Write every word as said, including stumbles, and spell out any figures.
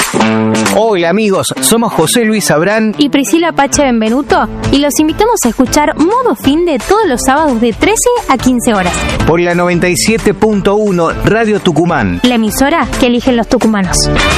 Hola amigos, somos José Luis Abrán y Priscila Pache Benvenuto y los invitamos a escuchar Modo Finde todos los sábados de trece a quince horas por la noventa y siete punto uno Radio Tucumán, la emisora que eligen los tucumanos.